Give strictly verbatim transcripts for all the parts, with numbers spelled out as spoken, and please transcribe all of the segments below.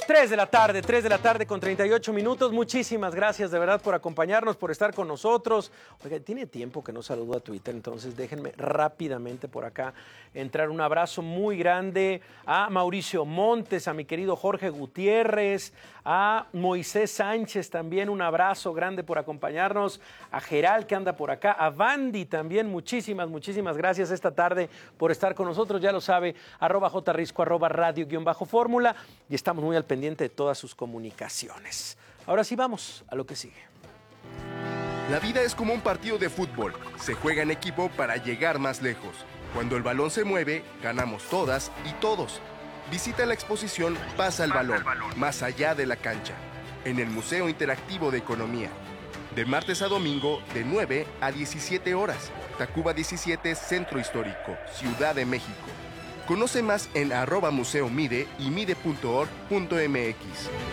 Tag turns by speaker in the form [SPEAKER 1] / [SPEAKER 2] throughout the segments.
[SPEAKER 1] tres de la tarde, tres de la tarde con treinta y ocho minutos. Muchísimas gracias de verdad por acompañarnos, por estar con nosotros. Oiga, tiene tiempo que no saludo a Twitter, entonces déjenme rápidamente por acá entrar. Un abrazo muy grande a Mauricio Montes, a mi querido Jorge Gutiérrez, a Moisés Sánchez también, un abrazo grande por acompañarnos, a Geral que anda por acá, a Vandy también, muchísimas, muchísimas gracias esta tarde por estar con nosotros, ya lo sabe, arroba jrisco, arroba radio guión bajo fórmula, y estamos muy al pendiente de todas sus comunicaciones. Ahora sí vamos a lo que sigue.
[SPEAKER 2] La vida es como un partido de fútbol, se juega en equipo para llegar más lejos. Cuando el balón se mueve, ganamos todas y todos. Visita la exposición Pasa el Balón, más allá de la cancha, en el Museo Interactivo de Economía. De martes a domingo, de nueve a diecisiete horas. Tacuba diecisiete, Centro Histórico, Ciudad de México. Conoce más en arroba museo mide y mide punto org punto m x.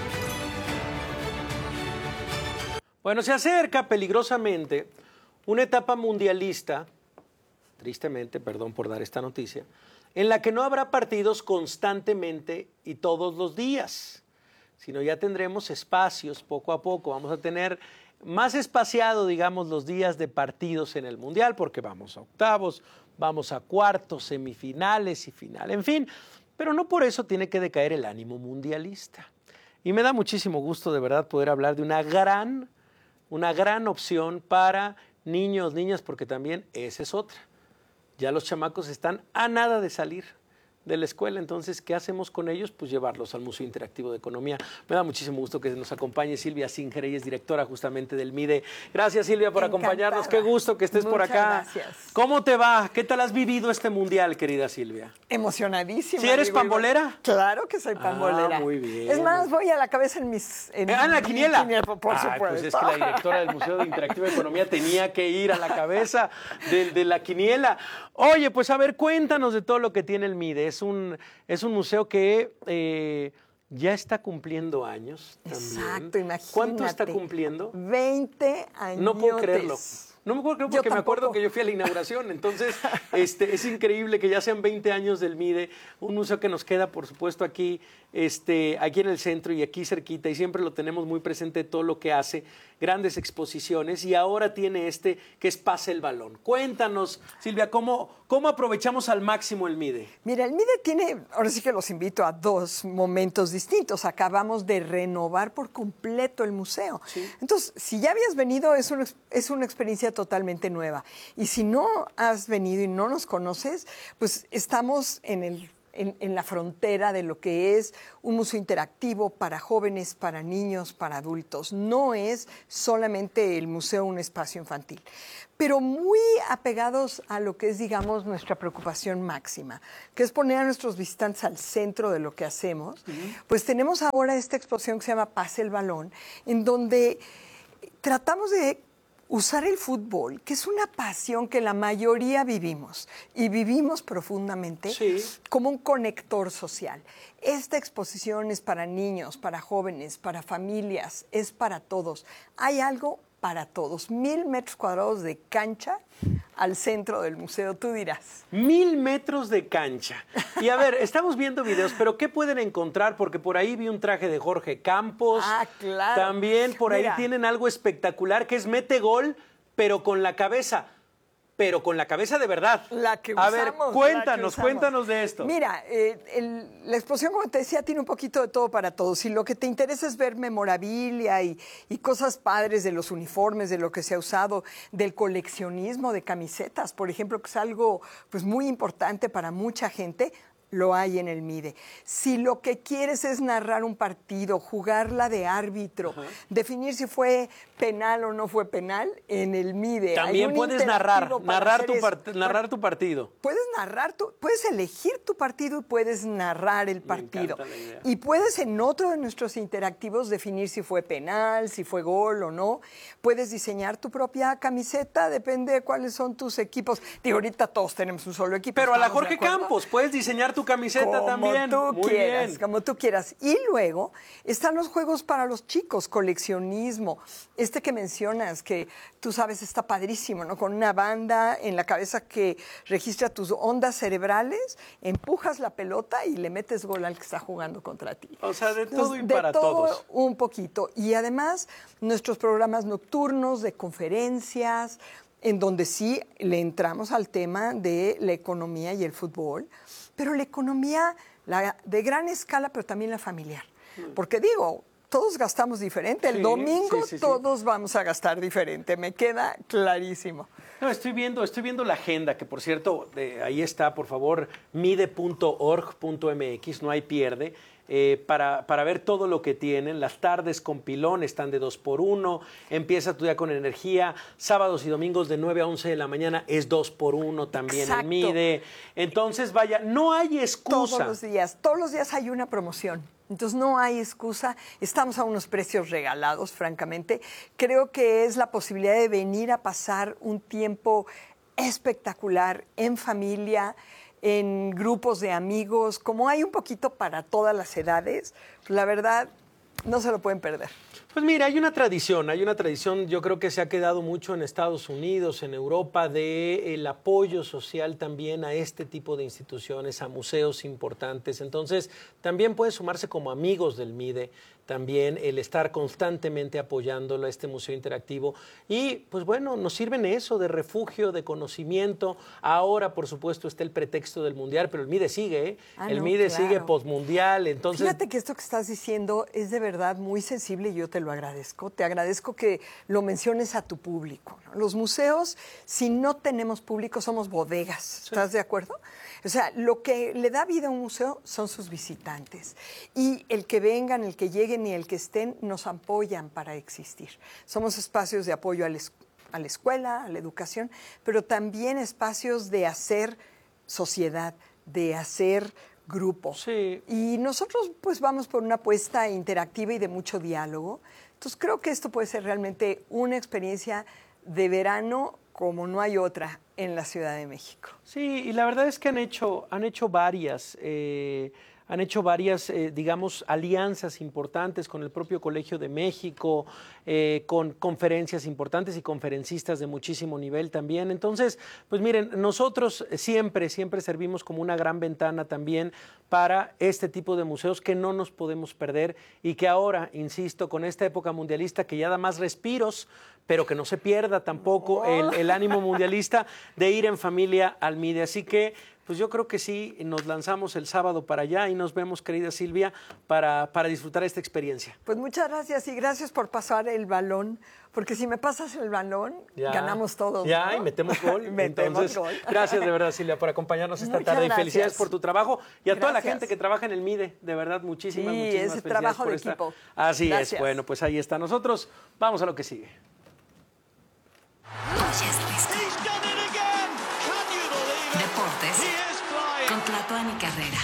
[SPEAKER 1] Bueno, se acerca peligrosamente una etapa mundialista, tristemente, perdón por dar esta noticia, en la que no habrá partidos constantemente y todos los días, sino ya tendremos espacios poco a poco. Vamos a tener más espaciado, digamos, los días de partidos en el Mundial, porque vamos a octavos, vamos a cuartos, semifinales y final, en fin, pero no por eso tiene que decaer el ánimo mundialista. Y me da muchísimo gusto de verdad poder hablar de una gran, una gran opción para niños, niñas, porque también esa es otra. Ya los chamacos están a nada de salir de la escuela, entonces, ¿qué hacemos con ellos? Pues llevarlos al Museo Interactivo de Economía. Me da muchísimo gusto que nos acompañe Silvia Singer, ella es directora justamente del MIDE. Gracias, Silvia, por Encantada. acompañarnos. Qué gusto que estés Muchas por acá.
[SPEAKER 3] Gracias.
[SPEAKER 1] ¿Cómo te va? ¿Qué tal has vivido este mundial, querida Silvia?
[SPEAKER 3] Emocionadísima.
[SPEAKER 1] ¿Sí eres pambolera?
[SPEAKER 3] Claro que soy pambolera.
[SPEAKER 1] Ah, muy bien.
[SPEAKER 3] Es más, voy a la cabeza en mis... En
[SPEAKER 1] ¿Ah, en la quiniela?
[SPEAKER 3] quiniela, por
[SPEAKER 1] Ay,
[SPEAKER 3] supuesto.
[SPEAKER 1] Pues es que la directora del Museo Interactivo de Economía tenía que ir a la cabeza de, de la quiniela. Oye, pues a ver, cuéntanos de todo lo que tiene el MIDE. Es un... Es un museo que eh, ya está cumpliendo años también.
[SPEAKER 3] Exacto, imagínate.
[SPEAKER 1] ¿Cuánto está cumpliendo?
[SPEAKER 3] veinte años.
[SPEAKER 1] No puedo creerlo. No me puedo creer porque me acuerdo que yo fui a la inauguración. Entonces, este, es increíble que ya sean veinte años del MIDE, un museo que nos queda, por supuesto, aquí, este, aquí en el centro y aquí cerquita, y siempre lo tenemos muy presente todo lo que hace, grandes exposiciones, y ahora tiene este que es Pasa el Balón. Cuéntanos, Silvia, ¿cómo, cómo aprovechamos al máximo el MIDE?
[SPEAKER 3] Mira, el MIDE tiene, ahora sí que los invito a dos momentos distintos. Acabamos de renovar por completo el museo. Sí. Entonces, si ya habías venido, es una, es una experiencia totalmente nueva. Y si no has venido y no nos conoces, pues estamos en el En, en la frontera de lo que es un museo interactivo para jóvenes, para niños, para adultos. No es solamente el museo un espacio infantil, pero muy apegados a lo que es, digamos, nuestra preocupación máxima, que es poner a nuestros visitantes al centro de lo que hacemos. Uh-huh. Pues tenemos ahora esta exposición que se llama Pasa el Balón, en donde tratamos de usar el fútbol, que es una pasión que la mayoría vivimos, y vivimos profundamente, sí, como un conector social. Esta exposición es para niños, para jóvenes, para familias, es para todos. Hay algo para todos. Mil metros cuadrados de cancha al centro del museo, tú dirás.
[SPEAKER 1] Mil metros de cancha. Y a ver, estamos viendo videos, pero ¿qué pueden encontrar? Porque por ahí vi un traje de Jorge Campos.
[SPEAKER 3] Ah, claro.
[SPEAKER 1] También por Mira. ahí tienen algo espectacular, que es mete gol, pero con la cabeza. Pero con la cabeza de verdad.
[SPEAKER 3] La que usamos.
[SPEAKER 1] A ver, cuéntanos, cuéntanos de esto.
[SPEAKER 3] Mira, eh, el, la exposición, como te decía, tiene un poquito de todo para todos. Y lo que te interesa es ver memorabilia y, y cosas padres de los uniformes, de lo que se ha usado, del coleccionismo de camisetas, por ejemplo, que es algo pues, muy importante para mucha gente. Lo hay en el MIDE. Si lo que quieres es narrar un partido, jugarla de árbitro, uh-huh. definir si fue penal o no fue penal, en el MIDE.
[SPEAKER 1] También puedes narrar, narrar tu, part- narrar tu partido.
[SPEAKER 3] Puedes narrar, tu, puedes elegir tu partido y puedes narrar el partido. Y puedes en otro de nuestros interactivos definir si fue penal, si fue gol o no. Puedes diseñar tu propia camiseta, depende de cuáles son tus equipos. Digo, ahorita todos tenemos un solo equipo.
[SPEAKER 1] Pero a la Jorge Campos, puedes diseñar tu camiseta
[SPEAKER 3] como
[SPEAKER 1] también.
[SPEAKER 3] Tú
[SPEAKER 1] Muy
[SPEAKER 3] quieras,
[SPEAKER 1] bien.
[SPEAKER 3] como tú quieras. Y luego están los juegos para los chicos, coleccionismo. Este que mencionas, que tú sabes está padrísimo, ¿no? Con una banda en la cabeza que registra tus ondas cerebrales, empujas la pelota y le metes gol al que está jugando contra ti.
[SPEAKER 1] O sea, de todo y
[SPEAKER 3] de
[SPEAKER 1] para
[SPEAKER 3] todo
[SPEAKER 1] todos.
[SPEAKER 3] un poquito. Y además, nuestros programas nocturnos de conferencias, en donde sí le entramos al tema de la economía y el fútbol, pero la economía la de gran escala, pero también la familiar. Porque digo, todos gastamos diferente. El
[SPEAKER 1] Sí,
[SPEAKER 3] domingo
[SPEAKER 1] sí, sí, sí.
[SPEAKER 3] todos vamos a gastar diferente, me queda clarísimo.
[SPEAKER 1] No, estoy viendo, estoy viendo la agenda, que por cierto, de, ahí está, por favor, mide punto org punto m x, no hay pierde. Eh, para, para ver todo lo que tienen. Las tardes con pilón están de dos por uno, empieza tu día con energía, sábados y domingos de nueve a once de la mañana es dos por uno también.
[SPEAKER 3] Exacto.
[SPEAKER 1] El MIDE. Entonces, vaya, no hay excusa.
[SPEAKER 3] Todos los días, todos los días hay una promoción. Entonces no hay excusa, estamos a unos precios regalados, francamente. Creo que es la posibilidad de venir a pasar un tiempo espectacular en familia, en grupos de amigos, como hay un poquito para todas las edades, la verdad no se lo pueden perder.
[SPEAKER 1] Pues mira, hay una tradición, hay una tradición, yo creo que se ha quedado mucho en Estados Unidos, en Europa, de el apoyo social también a este tipo de instituciones, a museos importantes. Entonces, también puede sumarse como amigos del MIDE, también el estar constantemente apoyándolo a este museo interactivo. Y, pues bueno, nos sirven eso de refugio, de conocimiento. Ahora, por supuesto, está el pretexto del Mundial, pero el MIDE sigue, ¿eh?
[SPEAKER 3] Ah,
[SPEAKER 1] el
[SPEAKER 3] no,
[SPEAKER 1] MIDE
[SPEAKER 3] claro.
[SPEAKER 1] sigue postmundial, entonces...
[SPEAKER 3] Fíjate que esto que estás diciendo es de verdad muy sensible y yo te lo agradezco. Te agradezco que lo menciones a tu público, ¿no? Los museos, si no tenemos público, somos bodegas. ¿Estás de acuerdo? O sea, lo que le da vida a un museo son sus visitantes. Y el que vengan, el que lleguen y el que estén nos apoyan para existir. Somos espacios de apoyo a la, es- a la escuela, a la educación, pero también espacios de hacer sociedad, de hacer grupo.
[SPEAKER 1] Sí.
[SPEAKER 3] Y nosotros pues vamos por una apuesta interactiva y de mucho diálogo. Entonces creo que esto puede ser realmente una experiencia de verano como no hay otra en la Ciudad de México.
[SPEAKER 1] Sí, y la verdad es que han hecho, han hecho varias, eh, han hecho varias, eh, digamos, alianzas importantes con el propio Colegio de México, eh, con conferencias importantes y conferencistas de muchísimo nivel también. Entonces, pues miren, nosotros siempre, siempre servimos como una gran ventana también para este tipo de museos que no nos podemos perder y que ahora, insisto, con esta época mundialista que ya da más respiros, pero que no se pierda tampoco el, el ánimo mundialista de ir en familia al MIDE. Así que, pues yo creo que sí, nos lanzamos el sábado para allá y nos vemos, querida Silvia, para, para disfrutar esta experiencia.
[SPEAKER 3] Pues muchas gracias y gracias por pasar el balón, porque si me pasas el balón,
[SPEAKER 1] Ya,
[SPEAKER 3] ganamos todos.
[SPEAKER 1] Ya,
[SPEAKER 3] ¿no?
[SPEAKER 1] y metemos gol.
[SPEAKER 3] Metemos
[SPEAKER 1] Entonces,
[SPEAKER 3] gol.
[SPEAKER 1] gracias de verdad, Silvia, por acompañarnos esta
[SPEAKER 3] Muchas
[SPEAKER 1] tarde.
[SPEAKER 3] gracias.
[SPEAKER 1] Y felicidades por tu trabajo y a toda la
[SPEAKER 3] Gracias.
[SPEAKER 1] gente que trabaja en el MIDE. De verdad, muchísimas,
[SPEAKER 3] Sí,
[SPEAKER 1] muchísimas
[SPEAKER 3] es
[SPEAKER 1] felicidades
[SPEAKER 3] trabajo
[SPEAKER 1] por
[SPEAKER 3] de
[SPEAKER 1] esta-
[SPEAKER 3] equipo.
[SPEAKER 1] Así
[SPEAKER 3] Gracias.
[SPEAKER 1] es. Bueno, pues ahí está. Nosotros vamos a lo que sigue.
[SPEAKER 4] Ya es listo. Deportes con Tlatuani Carrera.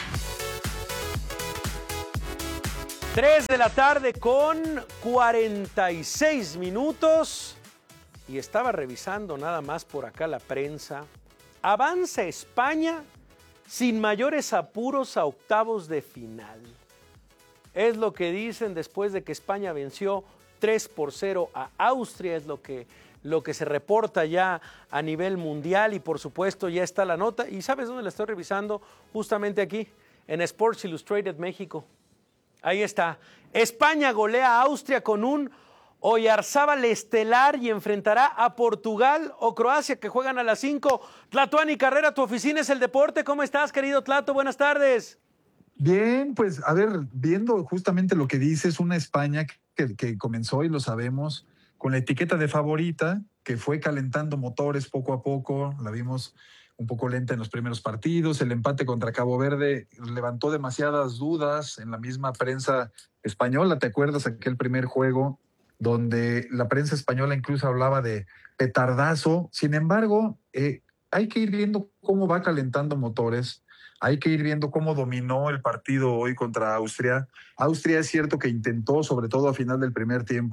[SPEAKER 1] tres de la tarde con cuarenta y seis minutos. Y estaba revisando nada más por acá la prensa. Avanza España sin mayores apuros a octavos de final. Es lo que dicen después de que España venció tres por cero a Austria. Es lo que, lo que se reporta ya a nivel mundial. Y por supuesto ya está la nota. ¿Y sabes dónde la estoy revisando? Justamente aquí, en Sports Illustrated México. Ahí está. España golea a Austria con un Oyarzábal estelar y enfrentará a Portugal o Croacia, que juegan a las cinco. Tlatuani Carrera, tu oficina es el deporte. ¿Cómo estás, querido Tlato? Buenas tardes.
[SPEAKER 5] Bien, pues a ver, viendo justamente lo que dices, una España que, que comenzó, y lo sabemos, con la etiqueta de favorita, que fue calentando motores poco a poco, la vimos un poco lenta en los primeros partidos, el empate contra Cabo Verde levantó demasiadas dudas en la misma prensa española. ¿Te acuerdas aquel primer juego donde la prensa española incluso hablaba de petardazo? Sin embargo, eh, hay que ir viendo cómo va calentando motores, hay que ir viendo cómo dominó el partido hoy contra Austria. Austria es cierto que intentó, sobre todo a final del primer tiempo,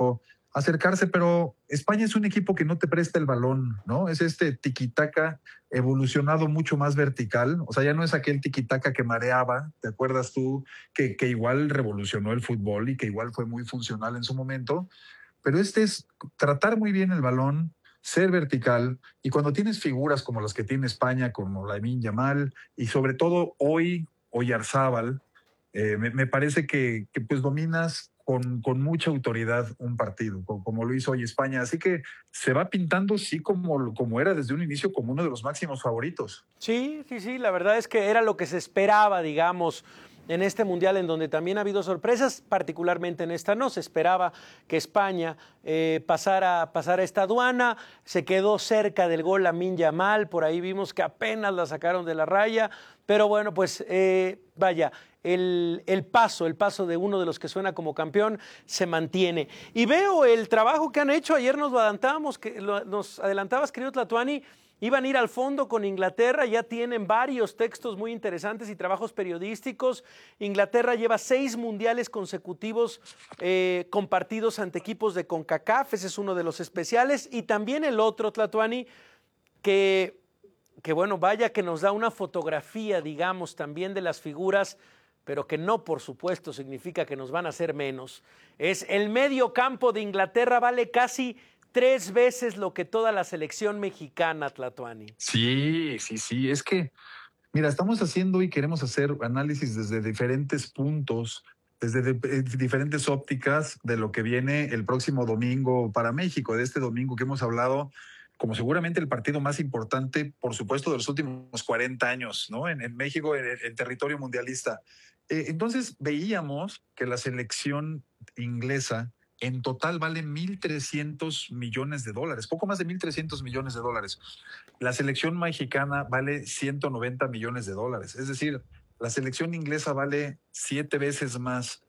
[SPEAKER 5] acercarse, pero España es un equipo que no te presta el balón, ¿no? Es este tiquitaca evolucionado mucho más vertical, o sea, ya no es aquel tiquitaca que mareaba, ¿te acuerdas tú? Que, que igual revolucionó el fútbol y que igual fue muy funcional en su momento, pero este es tratar muy bien el balón, ser vertical, y cuando tienes figuras como las que tiene España, como Lamine Yamal, y sobre todo hoy, Oyarzábal, eh, me, me parece que, que pues dominas con, con mucha autoridad un partido, como, como lo hizo hoy España. Así que se va pintando, sí, como, como era desde un inicio, como uno de los máximos favoritos.
[SPEAKER 1] Sí, sí, sí, la verdad es que era lo que se esperaba, digamos, en este Mundial, en donde también ha habido sorpresas, particularmente en esta no. Se esperaba que España eh, pasara, pasara esta aduana, se quedó cerca del gol Lamine Yamal, por ahí vimos que apenas la sacaron de la raya, pero bueno, pues eh, vaya, el, el paso, el paso de uno de los que suena como campeón se mantiene. Y veo el trabajo que han hecho, ayer nos lo adelantábamos, que lo, nos adelantabas, querido Tlatuani, iban a ir al fondo con Inglaterra, ya tienen varios textos muy interesantes y trabajos periodísticos. Inglaterra lleva seis mundiales consecutivos eh, compartidos ante equipos de CONCACAF, ese es uno de los especiales, y también el otro, Tlatuani, que, que bueno, vaya que nos da una fotografía, digamos, también de las figuras, pero que no, por supuesto, significa que nos van a hacer menos. Es el medio campo de Inglaterra, vale casi tres veces lo que toda la selección mexicana, Tlatuani.
[SPEAKER 5] Sí, sí, sí. Es que, mira, estamos haciendo y queremos hacer análisis desde diferentes puntos, desde de, de, diferentes ópticas de lo que viene el próximo domingo para México, de este domingo que hemos hablado como seguramente el partido más importante, por supuesto, de los últimos cuarenta años, ¿no? En, en México, en, en territorio mundialista. Eh, entonces, veíamos que la selección inglesa en total vale mil trescientos millones de dólares, poco más de mil trescientos millones de dólares. La selección mexicana vale ciento noventa millones de dólares. Es decir, la selección inglesa vale siete veces más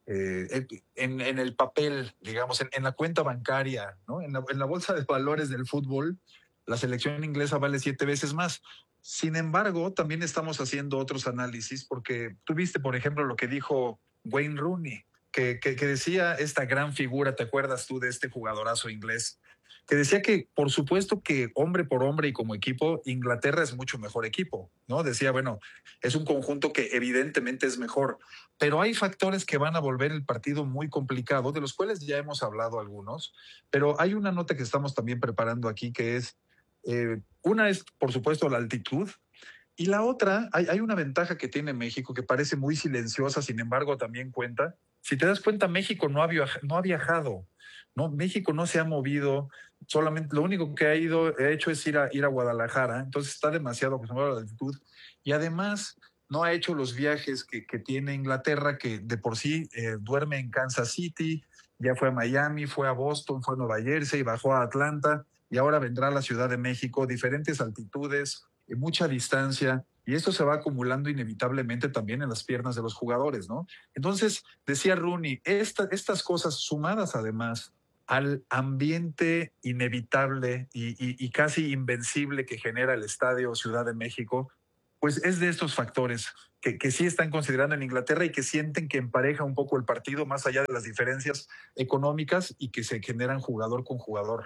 [SPEAKER 5] eh, en, en el papel, digamos, en, en la cuenta bancaria, ¿no? En la, en la bolsa de valores del fútbol, la selección inglesa vale siete veces más. Sin embargo, también estamos haciendo otros análisis porque tú viste, por ejemplo, lo que dijo Wayne Rooney, Que, que, que decía esta gran figura, ¿te acuerdas tú de este jugadorazo inglés? Que decía que, por supuesto que hombre por hombre y como equipo, Inglaterra es mucho mejor equipo, ¿no? Decía, bueno, es un conjunto que evidentemente es mejor, pero hay factores que van a volver el partido muy complicado, de los cuales ya hemos hablado algunos, pero hay una nota que estamos también preparando aquí que es, eh, una es, por supuesto, la altitud. Y la otra, hay, hay una ventaja que tiene México que parece muy silenciosa, sin embargo también cuenta. Si te das cuenta, México no ha, viaj no ha viajado, ¿no? México no se ha movido, solamente lo único que ha ido, ha hecho es ir a, ir a Guadalajara, entonces está demasiado acostumbrado a la altitud. Y además no ha hecho los viajes que, que tiene Inglaterra, que de por sí eh, duerme en Kansas City, ya fue a Miami, fue a Boston, fue a Nueva Jersey, bajó a Atlanta, y ahora vendrá a la Ciudad de México, diferentes altitudes, mucha distancia, y esto se va acumulando inevitablemente también en las piernas de los jugadores, ¿no? Entonces, decía Rooney, esta, estas cosas sumadas además al ambiente inevitable y, y, y casi invencible que genera el Estadio Ciudad de México, pues es de estos factores que, que sí están considerando en Inglaterra y que sienten que empareja un poco el partido más allá de las diferencias económicas y que se generan jugador con jugador.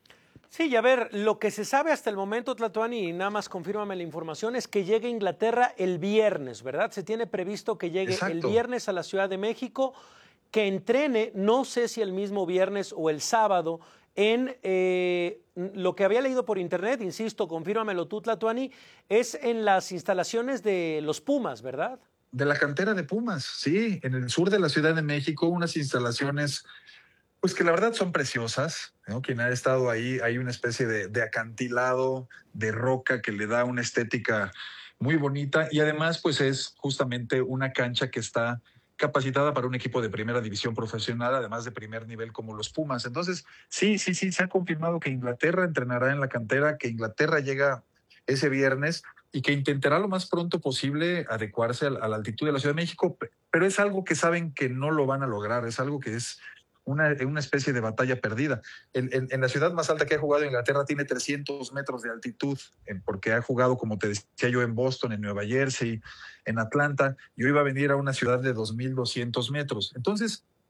[SPEAKER 1] Sí, y a ver, lo que se sabe hasta el momento, Tlatuani, y nada más confírmame la información, es que llegue a Inglaterra el viernes, ¿verdad? Se tiene previsto que llegue Exacto. el viernes a la Ciudad de México, que entrene, no sé si el mismo viernes o el sábado, en eh, lo que había leído por internet, insisto, confírmamelo tú, Tlatuani, es en las instalaciones de los Pumas, ¿verdad?
[SPEAKER 5] De la cantera de Pumas, sí, en el sur de la Ciudad de México, unas instalaciones pues que la verdad son preciosas, ¿no? Quien ha estado ahí, hay una especie de, de acantilado de roca que le da una estética muy bonita y además pues es justamente una cancha que está capacitada para un equipo de primera división profesional, además de primer nivel como los Pumas. Entonces, sí, sí, sí, se ha confirmado que Inglaterra entrenará en la cantera, que Inglaterra llega ese viernes y que intentará lo más pronto posible adecuarse a la, a la altitud de la Ciudad de México, pero es algo que saben que no lo van a lograr, es algo que es Una, una especie de batalla perdida. En, en, en la ciudad más alta que ha jugado Inglaterra tiene trescientos metros de altitud, en, porque ha jugado, como te decía yo, en Boston, en Nueva Jersey, en Atlanta, y hoy va a venir a una ciudad de dos mil doscientos metros. Entonces,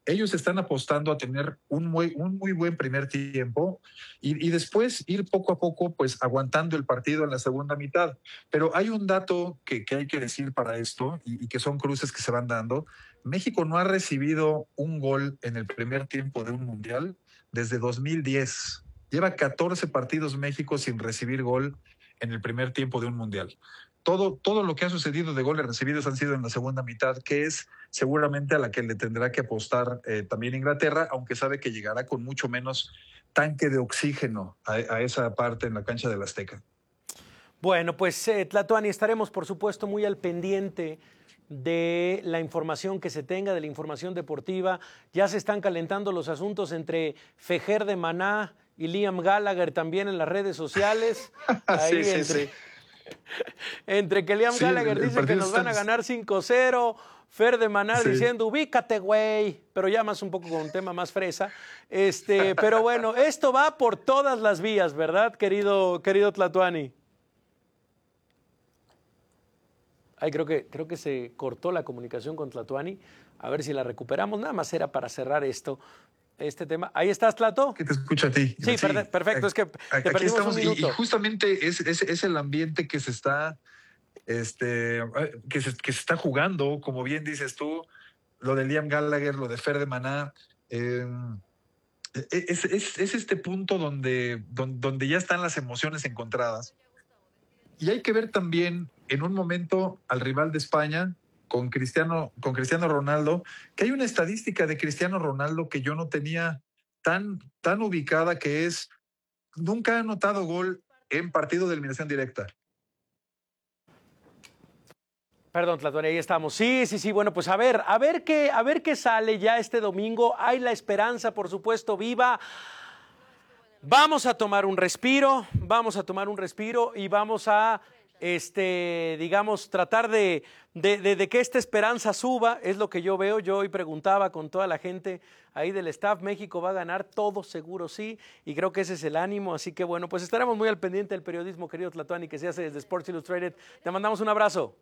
[SPEAKER 5] ellos están apostando a tener un muy, un muy buen primer tiempo y, y después ir poco a poco pues aguantando el partido en la segunda mitad. Pero hay un dato que, que hay que decir para esto y, y que son cruces que se van dando. México no ha recibido un gol en el primer tiempo de un mundial desde dos mil diez. Lleva catorce partidos México sin recibir gol en el primer tiempo de un mundial. Todo, todo lo que ha sucedido de goles recibidos han sido en la segunda mitad, que es seguramente a la que le tendrá que apostar eh, también Inglaterra, aunque sabe que llegará con mucho menos tanque de oxígeno a, a esa parte en la cancha del Azteca.
[SPEAKER 1] Bueno, pues eh, Tlatuani, estaremos por supuesto muy al pendiente de la información que se tenga, de la información deportiva. Ya se están calentando los asuntos entre Fejér de Maná y Liam Gallagher también en las redes sociales. Ahí
[SPEAKER 5] sí,
[SPEAKER 1] entre...
[SPEAKER 5] sí, sí.
[SPEAKER 1] Entre que Liam
[SPEAKER 5] sí,
[SPEAKER 1] Gallagher
[SPEAKER 5] el, el
[SPEAKER 1] dice que nos van a ganar cinco cero, Fer de Maná sí. diciendo ubícate, güey, pero ya más un poco con un tema más fresa. Este, pero bueno, esto va por todas las vías, ¿verdad, querido, querido Tlatuani? Ay, creo que, creo que se cortó la comunicación con Tlatuani. A ver si la recuperamos. Nada más era para cerrar esto. Este tema. ¿Ahí estás, Tlato?
[SPEAKER 5] Que te escucha a ti.
[SPEAKER 1] Sí, sí. Perfecto. Es que te
[SPEAKER 5] aquí
[SPEAKER 1] perdimos
[SPEAKER 5] estamos
[SPEAKER 1] un minuto.
[SPEAKER 5] Y, y justamente es, es, es el ambiente que se está este, que se, que se está jugando, como bien dices tú, lo de Liam Gallagher, lo de Fer de Maná. Eh, es, es, es este punto donde, donde, donde ya están las emociones encontradas. Y hay que ver también en un momento al rival de España, con Cristiano, con Cristiano Ronaldo, que hay una estadística de Cristiano Ronaldo que yo no tenía tan, tan ubicada, que es, nunca ha anotado gol en partido de eliminación directa.
[SPEAKER 1] Perdón, Tlatuani, ahí estamos. Sí, sí, sí, bueno, pues a ver, a ver qué, a ver qué sale ya este domingo. Hay la esperanza, por supuesto, viva. Vamos a tomar un respiro, vamos a tomar un respiro y vamos a... Este, digamos, tratar de, de, de, de que esta esperanza suba, es lo que yo veo. Yo hoy preguntaba con toda la gente ahí del staff, México va a ganar, todo seguro sí, y creo que ese es el ánimo, así que bueno, pues estaremos muy al pendiente del periodismo, querido Tlatuani, que se hace desde Sports Illustrated. Te mandamos un abrazo.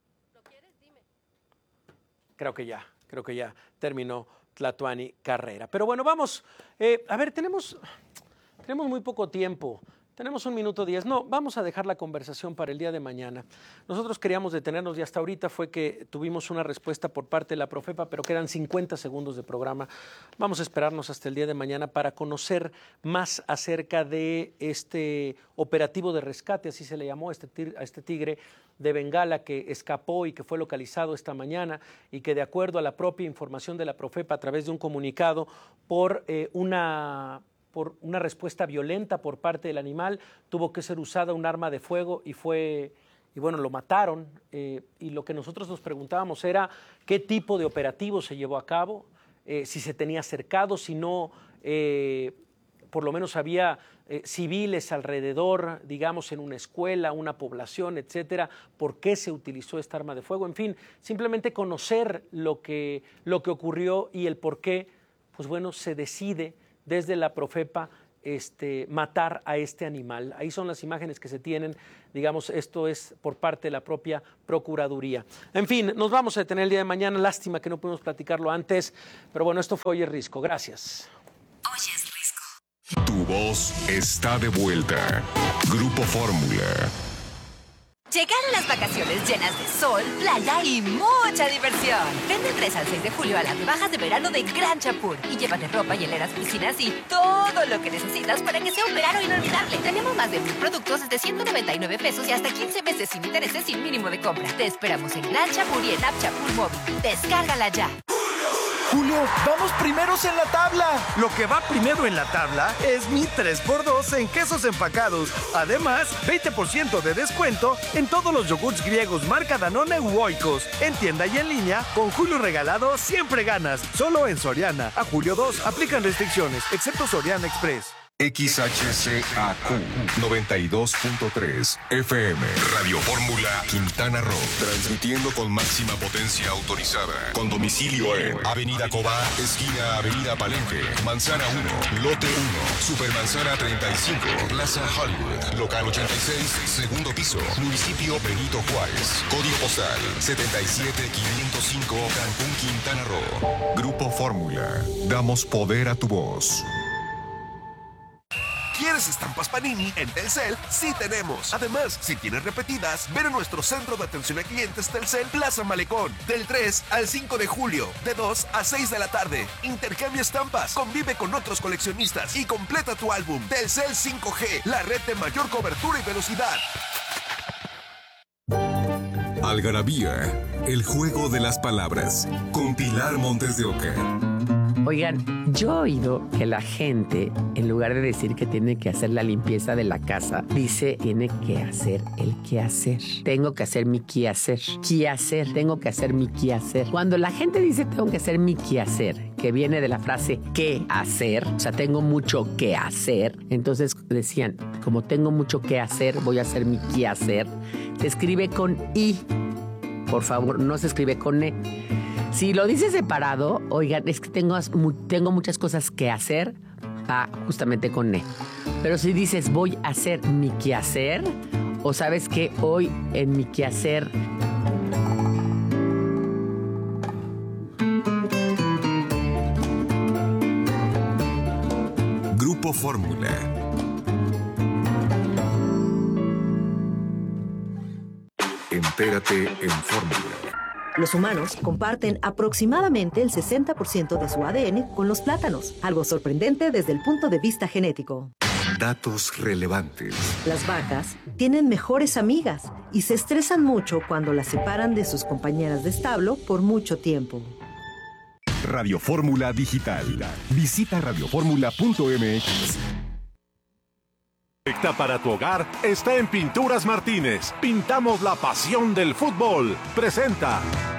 [SPEAKER 1] Creo que ya, creo que ya terminó Tlatuani Carrera. Pero bueno, vamos, eh, a ver, tenemos, tenemos muy poco tiempo. Tenemos un minuto diez. No, vamos a dejar la conversación para el día de mañana. Nosotros queríamos detenernos y hasta ahorita fue que tuvimos una respuesta por parte de la Profepa, pero quedan cincuenta segundos de programa. Vamos a esperarnos hasta el día de mañana para conocer más acerca de este operativo de rescate, así se le llamó a este, tigre, a este tigre de Bengala que escapó y que fue localizado esta mañana y que, de acuerdo a la propia información de la Profepa a través de un comunicado, por eh, una... por una respuesta violenta por parte del animal, tuvo que ser usada un arma de fuego y fue, y bueno, lo mataron. Eh, y lo que nosotros nos preguntábamos era qué tipo de operativo se llevó a cabo, eh, si se tenía cercado, si no, eh, por lo menos había eh, civiles alrededor, digamos, en una escuela, una población, etcétera, por qué se utilizó esta arma de fuego. En fin, simplemente conocer lo que, lo que ocurrió y el por qué, pues bueno, se decide desde la Profepa este, matar a este animal. Ahí son las imágenes que se tienen, digamos, esto es por parte de la propia Procuraduría. En fin, nos vamos a detener el día de mañana, lástima que no pudimos platicarlo antes, pero bueno, esto fue Hoy es Risco, gracias.
[SPEAKER 4] Hoy es Risco.
[SPEAKER 6] Tu voz está de vuelta. Grupo Fórmula.
[SPEAKER 4] Llegaron las vacaciones llenas de sol, playa y mucha diversión. Ven del tres al seis de julio a las rebajas de verano de Gran Chapur y llévate ropa, hieleras, piscinas y todo lo que necesitas para que sea un verano inolvidable. Tenemos más de mil productos desde ciento noventa y nueve pesos y hasta quince meses sin intereses sin mínimo de compra. Te esperamos en Gran Chapur y en App Chapur Móvil. Descárgala ya.
[SPEAKER 7] Julio, vamos primeros en la tabla. Lo que va primero en la tabla es mi tres por dos en quesos empacados. Además, veinte por ciento de descuento en todos los yogurts griegos marca Danone u Oikos. En tienda y en línea, con Julio regalado siempre ganas. Solo en Soriana. A julio dos aplican restricciones, excepto Soriana Express.
[SPEAKER 6] X H C A Q noventa y dos punto tres F M. Radio Fórmula Quintana Roo. Transmitiendo con máxima potencia autorizada. Con domicilio en Avenida Cobá, esquina Avenida Palenque, Manzana uno, Lote uno, Supermanzana treinta y cinco, Plaza Hollywood, Local ochenta y seis, segundo piso, Municipio Benito Juárez. Código postal setenta y siete quinientos cinco, Cancún, Quintana Roo. Grupo Fórmula. Damos poder a tu voz.
[SPEAKER 8] ¿Quieres estampas Panini? En Telcel sí tenemos. Además, si tienes repetidas, ven a nuestro centro de atención a clientes Telcel Plaza Malecón. Del tres al cinco de julio, de dos a seis de la tarde. Intercambia estampas, convive con otros coleccionistas y completa tu álbum. Telcel cinco G, la red de mayor cobertura y velocidad.
[SPEAKER 6] Algarabía, el juego de las palabras, con Pilar Montes de Oca.
[SPEAKER 9] Oigan, yo he oído que la gente, en lugar de decir que tiene que hacer la limpieza de la casa, dice tiene que hacer el quehacer. Tengo que hacer mi quehacer. Quehacer, tengo que hacer mi quehacer. Cuando la gente dice tengo que hacer mi quehacer, que viene de la frase qué hacer, o sea, tengo mucho que hacer, entonces decían, como tengo mucho que hacer, voy a hacer mi quehacer. Se escribe con I, por favor, no se escribe con E. Si lo dices separado, oigan, es que tengo, tengo muchas cosas que hacer, va justamente con E. Pero si dices voy a hacer mi quehacer, o sabes que hoy en mi quehacer...
[SPEAKER 6] Grupo Fórmula. Entérate en Fórmula.
[SPEAKER 10] Los humanos comparten aproximadamente el sesenta por ciento de su A D N con los plátanos, algo sorprendente desde el punto de vista genético.
[SPEAKER 6] Datos relevantes.
[SPEAKER 10] Las vacas tienen mejores amigas y se estresan mucho cuando las separan de sus compañeras de establo por mucho tiempo.
[SPEAKER 6] Radio Fórmula Digital. Visita radio fórmula punto m x.
[SPEAKER 11] Perfecta para tu hogar está en Pinturas Martínez. Pintamos la pasión del fútbol. Presenta